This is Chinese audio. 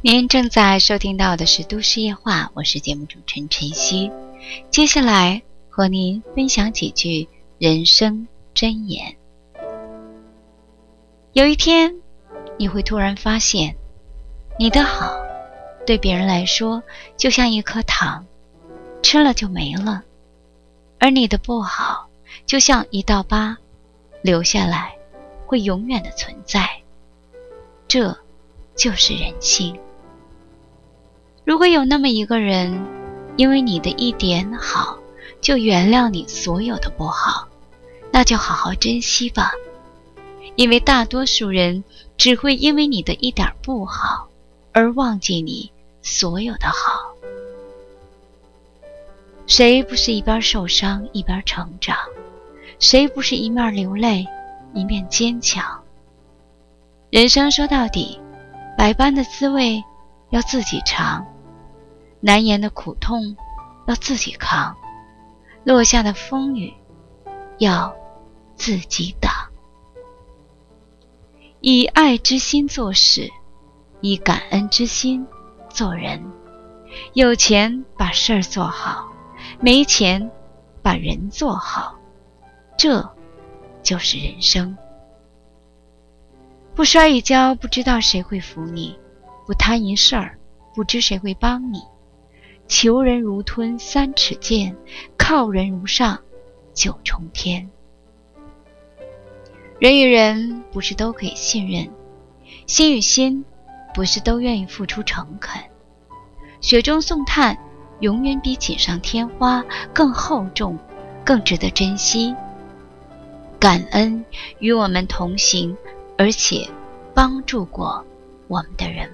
您正在收听到的是都市夜话，我是节目主持人晨曦。接下来和您分享几句人生箴言。有一天，你会突然发现，你的好对别人来说就像一颗糖，吃了就没了；而你的不好就像一道疤，留下来会永远的存在。这就是人性。如果有那么一个人，因为你的一点好就原谅你所有的不好，那就好好珍惜吧。因为大多数人只会因为你的一点不好而忘记你所有的好。谁不是一边受伤一边成长？谁不是一面流泪一面坚强？人生说到底，百般的滋味要自己尝，难言的苦痛要自己扛，落下的风雨要自己挡。以爱之心做事，以感恩之心做人。有钱把事儿做好，没钱把人做好，这就是人生。不摔一跤，不知道谁会扶你；不贪一事儿，不知谁会帮你。求人如吞三尺剑，靠人如上九重天。人与人不是都可以信任，心与心不是都愿意付出诚恳。雪中送炭永远比锦上添花更厚重，更值得珍惜。感恩与我们同行而且帮助过我们的人